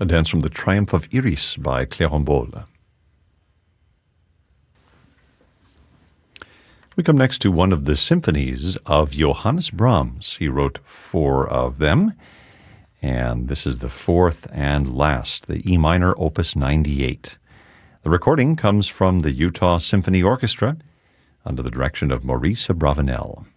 a dance from the Triumph of Iris by Clérambault. We come next to one of the symphonies of Johannes Brahms. He wrote 4 of them, and this is the 4th and last, the E minor, Opus 98. The recording comes from the Utah Symphony Orchestra under the direction of Maurice Abravanel.